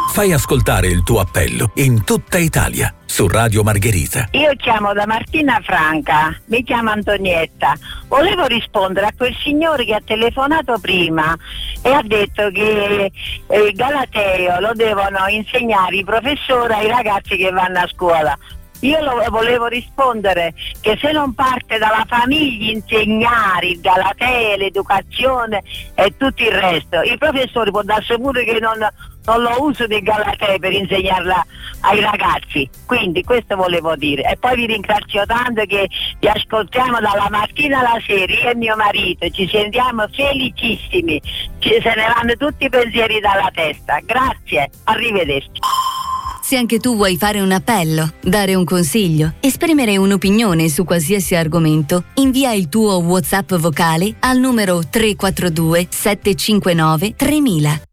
Fai ascoltare il tuo appello in tutta Italia su Radio Margherita. Io chiamo da Martina Franca, mi chiamo Antonietta. Volevo rispondere a quel signore che ha telefonato prima e ha detto che il Galateo lo devono insegnare i professori ai ragazzi che vanno a scuola. Io volevo rispondere che se non parte dalla famiglia insegnare il Galateo, l'educazione e tutto il resto, il professore può darsi pure che non lo uso del Galateo per insegnarla ai ragazzi. Quindi questo volevo dire. E poi vi ringrazio tanto che vi ascoltiamo dalla mattina alla sera, io e mio marito, ci sentiamo felicissimi, se ne vanno tutti i pensieri dalla testa. Grazie, arrivederci. Se anche tu vuoi fare un appello, dare un consiglio, esprimere un'opinione su qualsiasi argomento, invia il tuo WhatsApp vocale al numero 342 759 3000.